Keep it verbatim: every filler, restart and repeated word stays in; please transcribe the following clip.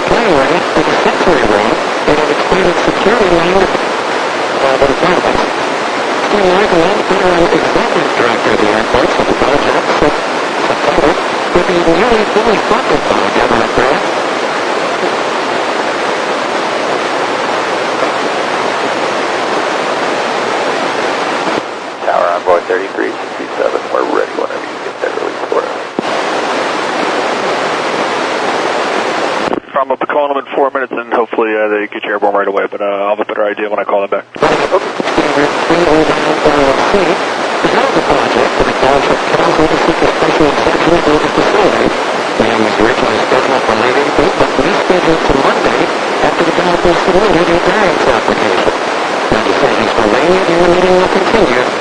flyaway to the Century Wing in an expanded security lane while in front of us. Steve Margolin, interim executive director of the airport for the project, said September would be nearly fully funded by government grants. Tower Envoy thirty-three sixty-seven, we're ready whenever you get there, release for us. I'm up to calling them in four minutes and hopefully uh, they get you airborne right away, but uh, I'll have a better idea when I call them back. Okay. The project for the township council to seek a special exception for the facility. Man was originally scheduled for late April, but rescheduled to Monday after the developer submitted a variance application. The decisions were made and the meeting will continue